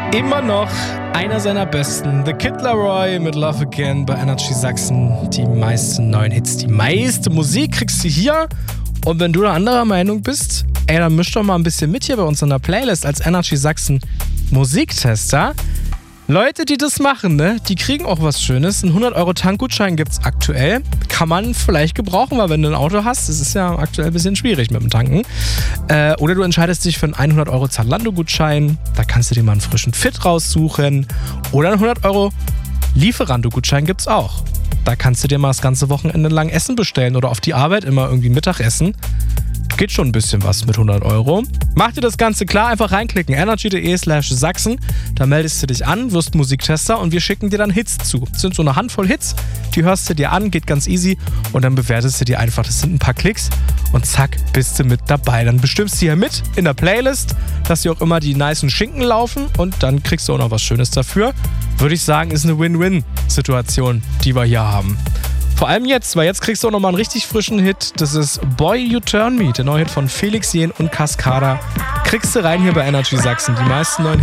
Immer noch einer seiner besten. The Kid Laroi mit Love Again bei Energy Sachsen. Die meisten neuen Hits, die meiste Musik kriegst du hier. Und wenn du da anderer Meinung bist, dann misch doch mal ein bisschen mit hier bei uns in der Playlist als Energy Sachsen Musiktester. Leute, die das machen, ne, die kriegen auch was Schönes. Ein 100-Euro-Tankgutschein gibt's aktuell. Kann man vielleicht gebrauchen, weil wenn du ein Auto hast, das ist ja aktuell ein bisschen schwierig mit dem Tanken. Oder du entscheidest dich für einen 100-Euro-Zalando-Gutschein. Da kannst du dir mal einen frischen Fit raussuchen. Oder einen 100-Euro-Lieferando-Gutschein gibt's auch. Da kannst du dir mal das ganze Wochenende lang Essen bestellen oder auf die Arbeit immer irgendwie Mittagessen. Geht schon ein bisschen was mit 100 Euro. Mach dir das Ganze klar, einfach reinklicken. energy.de/Sachsen. Da meldest du dich an, wirst Musiktester und wir schicken dir dann Hits zu. Das sind so eine Handvoll Hits, die hörst du dir an, geht ganz easy und dann bewertest du dir einfach. Das sind ein paar Klicks und zack, bist du mit dabei. Dann bestimmst du hier mit in der Playlist, dass hier auch immer die nicen Schinken laufen und dann kriegst du auch noch was Schönes dafür. Würde ich sagen, ist eine Win-Win-Situation, die wir hier haben. Vor allem jetzt, weil jetzt kriegst du auch nochmal einen richtig frischen Hit. Das ist Boy You Turn Me, der neue Hit von Felix Jähn und Cascada. Kriegst du rein hier bei Energy Sachsen. Die meisten neuen